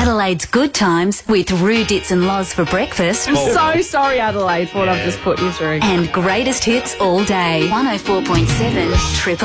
Adelaide's good times with Roo Dits and Loz for breakfast. I'm so sorry, Adelaide, for what I've just put you through. And greatest hits all day. 104.7 Triple